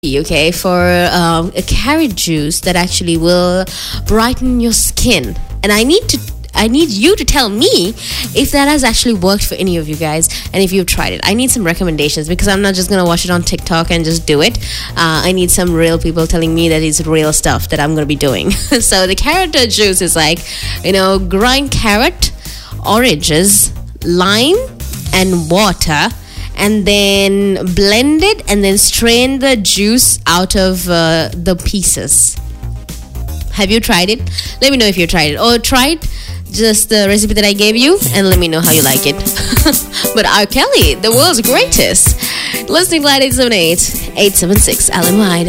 okay, for a carrot juice that actually will brighten your skin. And I need you to tell me if that has actually worked for any of you guys and if you've tried it. I need some recommendations because I'm not just going to watch it on TikTok and just do it. I need some real people telling me that it's real stuff that I'm going to be doing. So the carrot juice is like, grind carrot, oranges, lime, and water, and then blend it and then strain the juice out of the pieces. Have you tried it? Let me know if you tried it. Or tried just the recipe that I gave you and let me know how you like it. But R. Kelly, the world's greatest. Listening Line 878 876 Alan Wide.